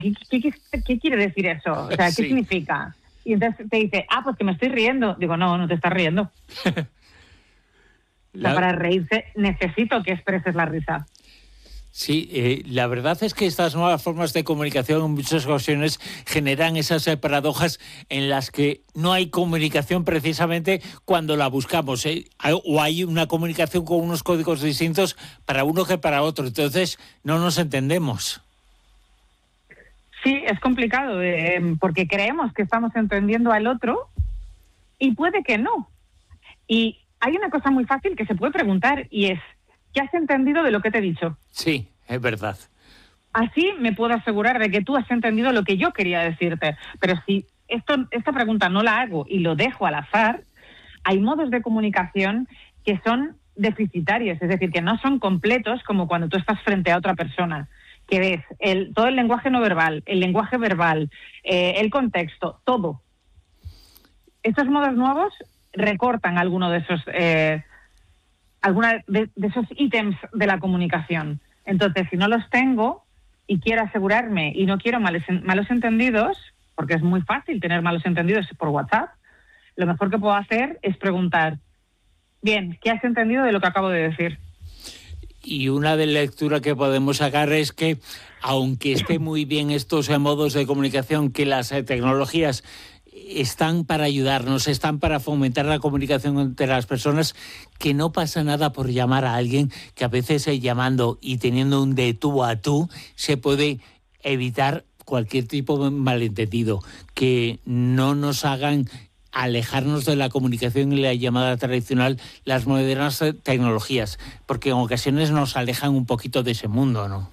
¿qué quiere decir eso? O sea, ¿qué Sí. significa? Y entonces te dice, pues que me estoy riendo. Digo, no te estás riendo. O sea, para reírse necesito que expreses la risa. Sí, la verdad es que estas nuevas formas de comunicación en muchas ocasiones generan esas paradojas en las que no hay comunicación precisamente cuando la buscamos, o hay una comunicación con unos códigos distintos para uno que para otro, entonces no nos entendemos. Sí, es complicado, porque creemos que estamos entendiendo al otro y puede que no. Y hay una cosa muy fácil que se puede preguntar y es, ¿qué has entendido de lo que te he dicho? Sí, es verdad. Así me puedo asegurar de que tú has entendido lo que yo quería decirte. Pero si esta pregunta no la hago y lo dejo al azar, hay modos de comunicación que son deficitarios, es decir, que no son completos como cuando tú estás frente a otra persona, que ves todo el lenguaje no verbal, el lenguaje verbal, el contexto, todo. Estos modos nuevos recortan alguno de esos... alguna de esos ítems de la comunicación. Entonces, si no los tengo y quiero asegurarme y no quiero malos entendidos, porque es muy fácil tener malos entendidos por WhatsApp, lo mejor que puedo hacer es preguntar, bien, ¿qué has entendido de lo que acabo de decir? Y una de lectura que podemos sacar es que, aunque esté muy bien estos modos de comunicación, que las tecnologías están para ayudarnos, están para fomentar la comunicación entre las personas, que no pasa nada por llamar a alguien, que a veces llamando y teniendo un de tú a tú se puede evitar cualquier tipo de malentendido, que no nos hagan alejarnos de la comunicación y la llamada tradicional las modernas tecnologías, porque en ocasiones nos alejan un poquito de ese mundo, ¿no?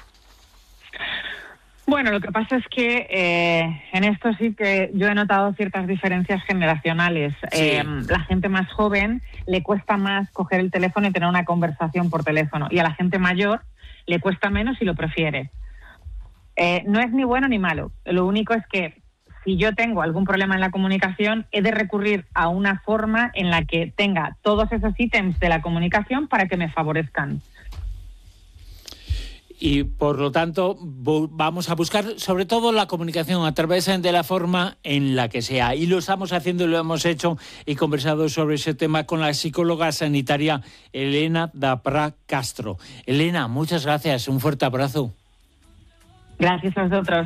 Bueno, lo que pasa es que en esto sí que yo he notado ciertas diferencias generacionales. Sí. La gente más joven le cuesta más coger el teléfono y tener una conversación por teléfono, y a la gente mayor le cuesta menos y lo prefiere. No es ni bueno ni malo. Lo único es que si yo tengo algún problema en la comunicación, he de recurrir a una forma en la que tenga todos esos ítems de la comunicación para que me favorezcan. Y por lo tanto vamos a buscar sobre todo la comunicación a través de la forma en la que sea. Y lo estamos haciendo y lo hemos hecho y conversado sobre ese tema con la psicóloga sanitaria Elena Dapra Castro. Elena, muchas gracias, un fuerte abrazo. Gracias a vosotros.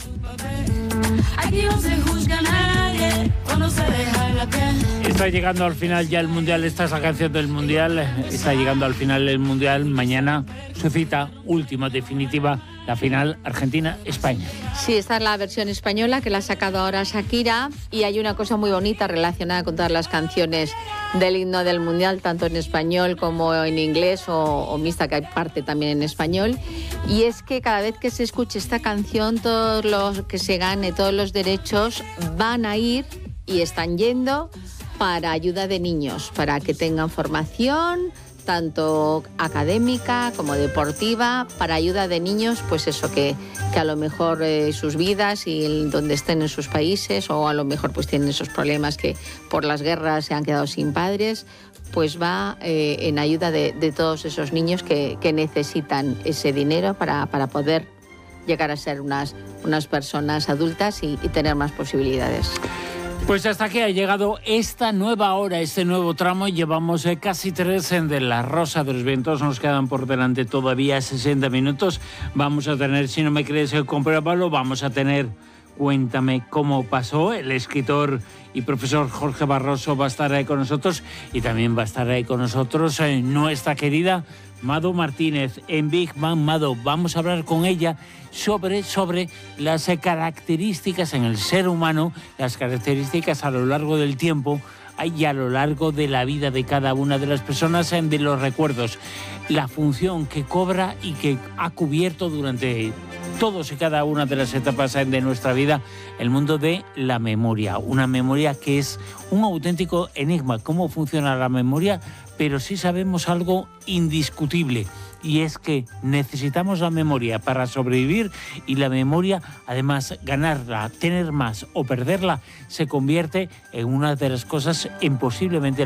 Aquí no se juzga a nadie cuando se deja la piel. Está llegando al final ya el Mundial, esta es la canción del Mundial, está llegando al final el Mundial, mañana su cita última, definitiva, la final Argentina-España. Sí, esta es la versión española que la ha sacado ahora Shakira, y hay una cosa muy bonita relacionada con todas las canciones del himno del Mundial, tanto en español como en inglés o mixta, que hay parte también en español, y es que cada vez que se escuche esta canción, todos los que se gane, todos los derechos van a ir y están yendo para ayuda de niños, para que tengan formación, tanto académica como deportiva, para ayuda de niños, pues eso, que a lo mejor sus vidas y donde estén en sus países, o a lo mejor pues tienen esos problemas que por las guerras se han quedado sin padres, pues va en ayuda de todos esos niños que necesitan ese dinero para poder llegar a ser unas personas adultas y tener más posibilidades. Pues hasta aquí ha llegado esta nueva hora, este nuevo tramo. Llevamos casi 3 en de la Rosa de los Vientos. Nos quedan por delante todavía 60 minutos. Vamos a tener, si no me crees, compruébalo, vamos a tener Cuéntame cómo pasó. El escritor y profesor Jorge Barroso va a estar ahí con nosotros, y también va a estar ahí con nosotros nuestra querida Mado Martínez en Big Bang. Mado, vamos a hablar con ella sobre las características en el ser humano, las características a lo largo del tiempo y a lo largo de la vida de cada una de las personas, de los recuerdos, la función que cobra y que ha cubierto durante todos y cada una de las etapas de nuestra vida, el mundo de la memoria. Una memoria que es un auténtico enigma. ¿Cómo funciona la memoria? Pero sí sabemos algo indiscutible, y es que necesitamos la memoria para sobrevivir, y la memoria, además, ganarla, tener más o perderla, se convierte en una de las cosas, imposiblemente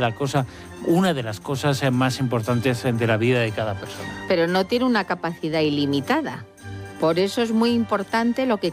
una de las cosas más importantes de la vida de cada persona. Pero no tiene una capacidad ilimitada. Por eso es muy importante lo que